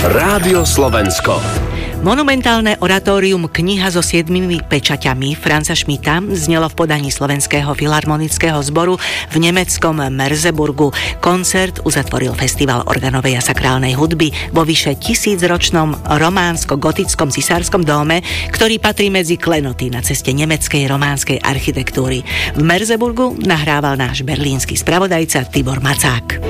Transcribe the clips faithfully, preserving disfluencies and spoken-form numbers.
Rádio Slovensko. Monumentálne oratórium Kniha so siedmimi pečaťami Franza Schmidta znelo v podaní Slovenského filharmonického zboru v nemeckom Merseburgu. Koncert uzatvoril festival organovej a sakrálnej hudby vo vyše tisícročnom románsko-gotickom cisárskom dóme, ktorý patrí medzi klenoty na ceste nemeckej románskej architektúry. V Merseburgu nahrával náš berlínsky spravodajca Tibor Macák.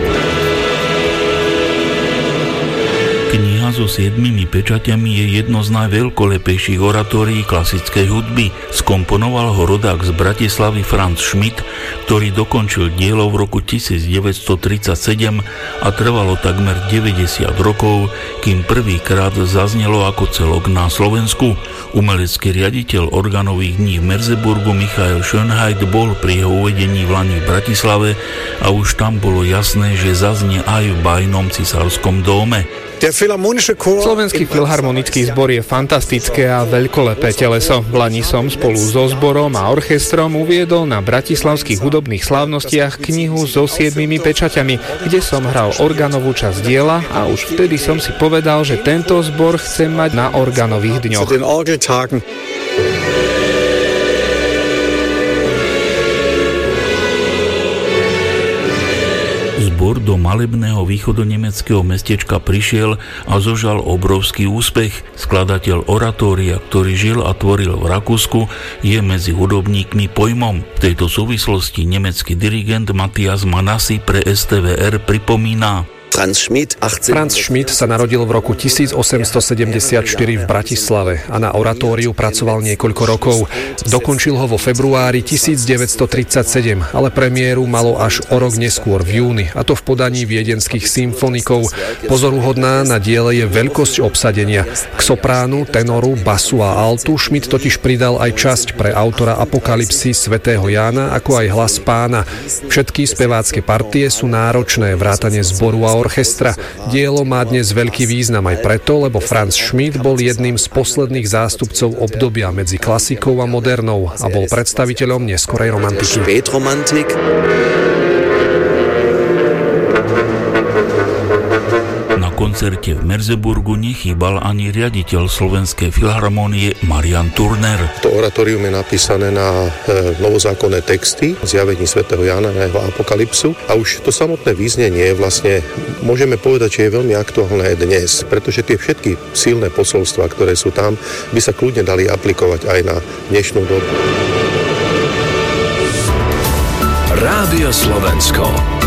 Kniha so siedmimi pečaťami je jedno z najveľkolepejších oratórií klasickej hudby. Skomponoval ho rodák z Bratislavy Franz Schmidt, ktorý dokončil dielo v roku devätnásťstotridsaťsedem a trvalo takmer deväťdesiat rokov, kým prvýkrát zaznelo ako celok na Slovensku. Umelecký riaditeľ organových dní v Merseburgu Michael Schönheit bol pri jeho uvedení v lani v Bratislave a už tam bolo jasné, že zaznie aj v bajnom cisárskom dóme. Slovenský filharmonický zbor je fantastické a veľkolepé teleso. V lani som spolu so zborom a orchestrom uviedol na bratislavských hudobných slávnostiach Knihu so siedmimi pečaťami, kde som hral organovú časť diela a už vtedy som si povedal, že tento zbor chcem mať na organových dňoch. Zbor do malebného východonemeckého mestečka prišiel a zožal obrovský úspech. Skladateľ oratória, ktorý žil a tvoril v Rakúsku, je medzi hudobníkmi pojmom. V tejto súvislosti nemecký dirigent Matthias Manassi pre es té vé er pripomína: Franz Schmidt. Franz Schmidt sa narodil v roku tisícosemstosedemdesiatštyri v Bratislave a na oratóriu pracoval niekoľko rokov. Dokončil ho vo februári tisícdeväťstotridsaťsedem, ale premiéru malo až o rok neskôr v júni, a to v podaní viedenských symfonikov. Pozoruhodná na diele je veľkosť obsadenia. K sopránu, tenoru, basu a altu Schmidt totiž pridal aj časť pre autora Apokalypsy svätého Jána, ako aj Hlas Pána. Všetky spevácke partie sú náročné, vrátane zboru a orchestra. Dielo má dnes veľký význam aj preto, lebo Franz Schmidt bol jedným z posledných zástupcov obdobia medzi klasikou a modernou a bol predstaviteľom neskorej romantiky. Na koncerte v Merseburgu nechýbal ani riaditeľ Slovenskej filharmónie Marian Turner. To oratórium je napísané na e, novozákonné texty zjavení svätého Jána na jeho Apokalypsu a už to samotné význenie vlastne môžeme povedať, že je veľmi aktuálne aj dnes, pretože tie všetky silné posolstvá, ktoré sú tam, by sa kľudne dali aplikovať aj na dnešnú dobu. Rádio Slovensko.